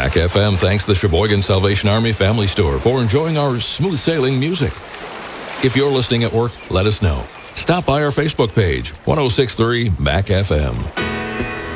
Mac FM thanks the Sheboygan Salvation Army Family Store for enjoying our smooth sailing music. If you're listening at work, let us know. Stop by our Facebook page, 1063 Mac FM.